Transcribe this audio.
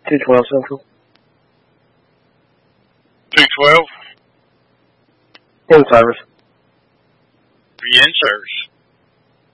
212 Central. 212? In service. Are you in service?